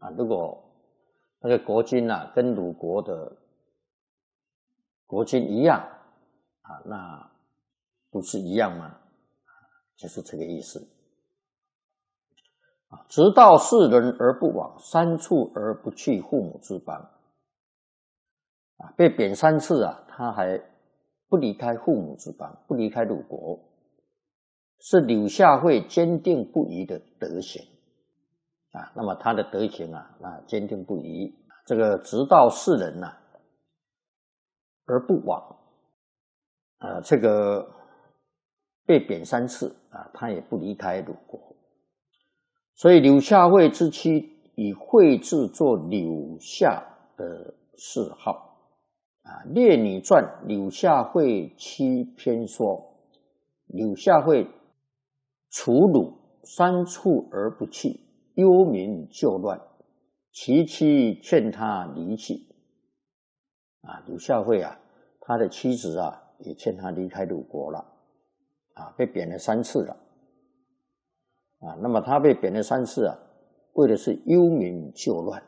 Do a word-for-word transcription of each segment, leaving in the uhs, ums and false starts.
啊，如果那个国君啊跟鲁国的国君一样啊，那不是一样吗？就是这个意思。啊，直到世人而不往，三处而不去父母之邦。啊，被贬三次啊，他还不离开父母之邦，不离开鲁国，是柳下惠坚定不移的德行。啊，那么他的德行啊，那坚定不移。这个直到世人呐、啊、而不往，啊，这个被贬三次啊，他也不离开鲁国。所以柳下惠之妻以惠字作柳下的谥号。啊，《列女传》柳下惠妻篇说，柳下惠除鲁三处而不去，忧民救乱，其妻劝他离去。啊，柳下惠啊，他的妻子啊，也劝他离开鲁国了。啊，被贬了三次了。啊，那么他被贬了三次啊，为的是忧民救乱。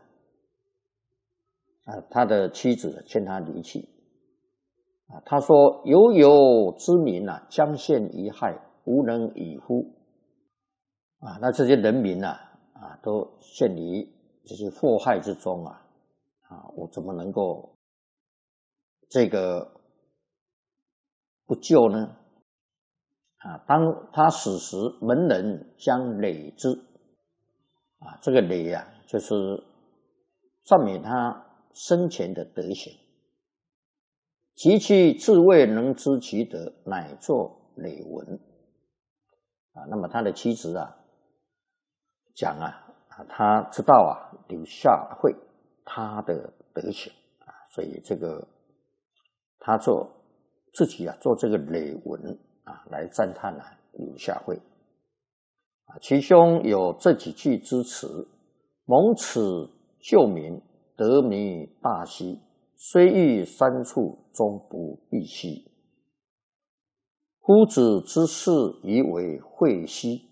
啊，他的妻子劝他离去。啊，他说：“有有之民啊，将陷于害，无能以乎？”啊，那这些人民啊，啊，都陷于这些祸害之中啊，啊，我怎么能够这个不救呢？啊，当他死时，门人将累之。啊，这个累啊，就是赞美他生前的德行。及其自谓能知其德，乃作累文。啊，那么他的妻子啊，讲啊，啊，他知道啊，柳下惠他的德行啊，所以这个他做自己啊做这个累文啊，来赞叹啊柳下惠。啊，其中有这几句之词：蒙此救民，得民大喜。虽遇三处，终不避兮。夫子之事，以为惠兮。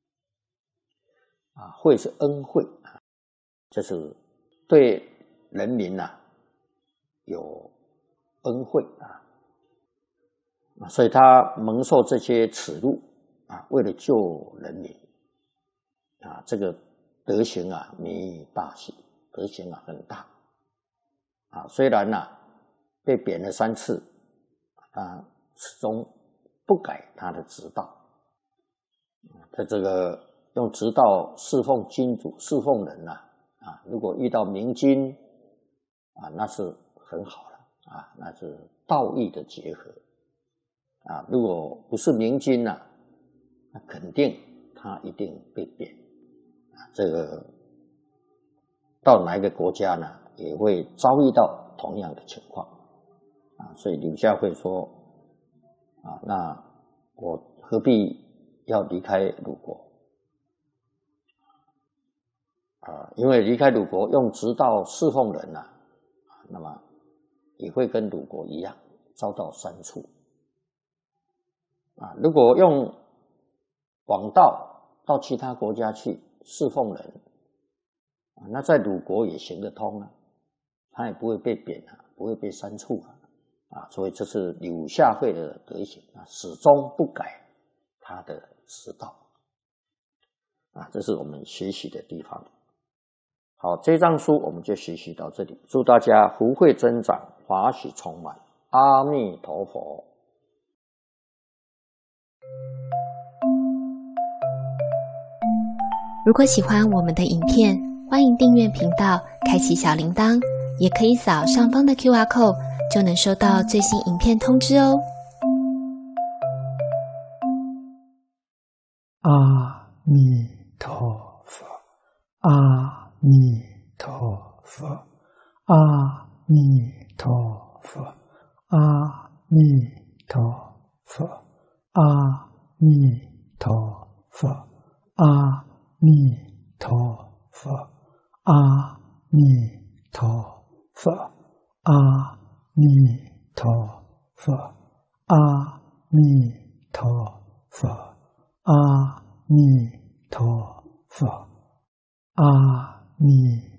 啊，惠是恩惠啊，这是对人民呐、啊、有恩惠啊，所以他蒙受这些耻辱啊，为了救人民啊，这个德行啊，弥大喜，德行啊很大。啊，虽然呐、啊、被贬了三次，他始终不改他的直道。他这个用直道侍奉君主、侍奉人呐、啊，啊，如果遇到明君啊，那是很好了啊，那是道义的结合啊。如果不是明君呐、啊，那肯定他一定被贬啊。这个到哪一个国家呢？也会遭遇到同样的情况啊，所以柳下惠说啊，那我何必要离开鲁国啊？因为离开鲁国用直道侍奉人呐、啊，那么也会跟鲁国一样遭到删除啊。如果用枉道到其他国家去侍奉人啊，那在鲁国也行得通啊。他也不会被贬啊，不会被删除啊，啊，所以这是柳下惠的德行啊，始终不改他的直道啊，这是我们学习的地方。好，这章书我们就学习到这里，祝大家福慧增长，法喜充满，阿弥陀佛。 如果喜欢我们的影片，欢迎订阅频道，开启小铃铛。也可以扫上方的 Q R code， 就能收到最新影片通知哦。 阿弥陀佛，阿弥陀佛，阿弥陀佛，阿弥陀佛，阿弥陀佛，阿弥陀佛，阿弥陀佛，阿弥陀佛，阿弥陀佛，阿弥陀佛，阿弥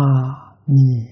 弥